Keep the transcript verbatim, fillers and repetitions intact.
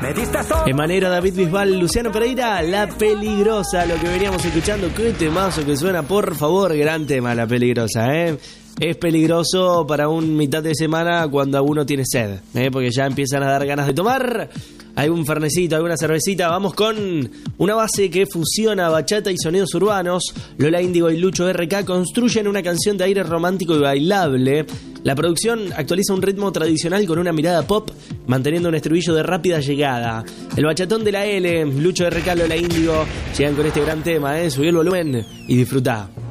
Emanera, David Bisbal, Luciano Pereira, La Peligrosa, lo que veníamos escuchando. Qué temazo que suena, por favor, gran tema, La Peligrosa, ¿eh? Es peligroso para un mitad de semana cuando uno tiene sed, ¿eh? Porque ya empiezan a dar ganas de tomar algún fernecito, alguna cervecita. Vamos con una base que fusiona bachata y sonidos urbanos. Lola Índigo y Lucho R K construyen una canción de aire romántico y bailable. La producción actualiza un ritmo tradicional con una mirada pop, manteniendo un estribillo de rápida llegada. El bachatón de la L, Lucho R K, Lola Índigo, llegan con este gran tema, ¿eh? Subí el volumen y disfrutá.